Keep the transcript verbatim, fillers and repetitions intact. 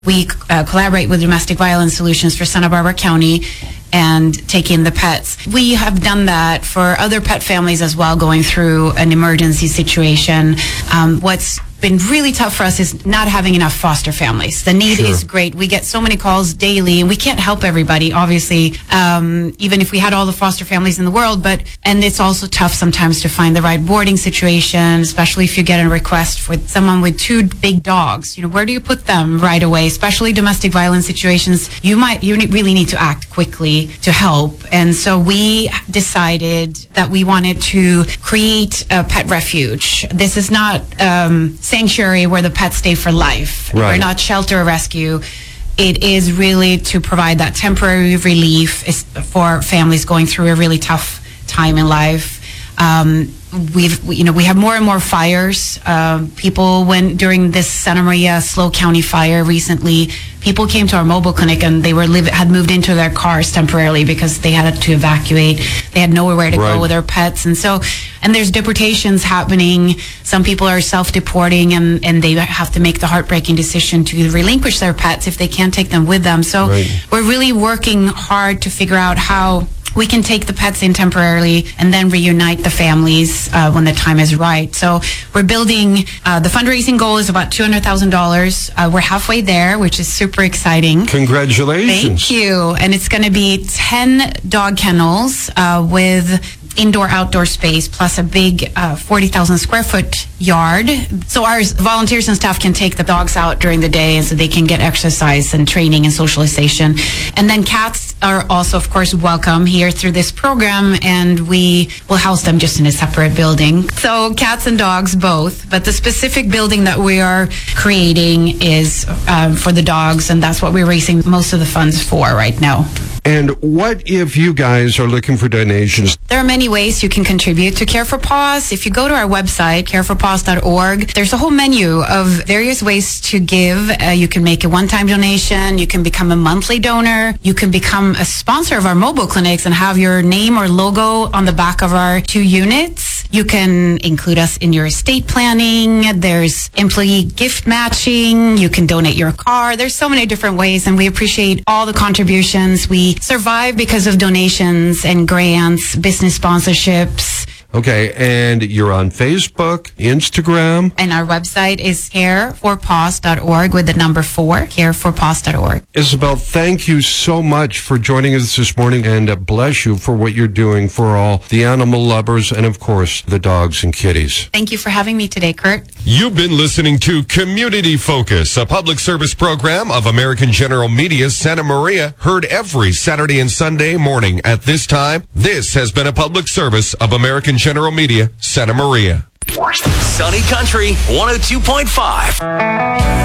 We uh, collaborate with Domestic Violence Solutions for Santa Barbara County and take in the pets. We have done that for other pet families as well, going through an emergency situation. Um, what's been really tough for us is not having enough foster families. The need Sure. is great. We get so many calls daily, and we can't help everybody, obviously, um, even if we had all the foster families in the world. But and it's also tough sometimes to find the right boarding situation, especially if you get a request for someone with two big dogs. You know, where do you put them right away? Especially domestic violence situations, you might you really need to act quickly to help. And so we decided that we wanted to create a pet refuge. This is not um, sanctuary where the pets stay for life. Right. We're not shelter or rescue. It is really to provide that temporary relief is- for families going through a really tough time in life. Um, we've, we, you know, we have more and more fires. Uh, people went during this Santa Maria SLO County fire recently. People came to our mobile clinic and they were live, had moved into their cars temporarily because they had to evacuate. They had nowhere to Right. go with their pets, and so and there's deportations happening. Some people are self-deporting, and and they have to make the heartbreaking decision to relinquish their pets if they can't take them with them. So Right. we're really working hard to figure out how we can take the pets in temporarily and then reunite the families uh, when the time is right. So we're building, uh, the fundraising goal is about two hundred thousand dollars. Uh, we're halfway there, which is super exciting. Congratulations. Thank you. And it's going to be ten dog kennels uh, with indoor-outdoor space plus a big uh, forty thousand square foot yard. So our volunteers and staff can take the dogs out during the day, and so they can get exercise and training and socialization. And then cats are also, of course, welcome here through this program, and we will house them just in a separate building. So cats and dogs both, but the specific building that we are creating is um, for the dogs, and that's what we're raising most of the funds for right now. And what if you guys are looking for donations? There are many ways you can contribute to Care for Paws. If you go to our website, care for paws dot org, there's a whole menu of various ways to give. Uh, you can make a one-time donation. You can become a monthly donor. You can become a sponsor of our mobile clinics and have your name or logo on the back of our two units. You can include us in your estate planning. There's employee gift matching. You can donate your car. There's so many different ways, and we appreciate all the contributions. We survive because of donations and grants, business sponsorships. Okay, and you're on Facebook, Instagram. And our website is care for paws dot org with the number four, care for paws dot org. Isabel, thank you so much for joining us this morning, and uh, bless you for what you're doing for all the animal lovers and, of course, the dogs and kitties. Thank you for having me today, Kurt. You've been listening to Community Focus, a public service program of American General Media Santa Maria, heard every Saturday and Sunday morning at this time. This has been a public service of American General Media Santa Maria. Sunny Country one oh two point five.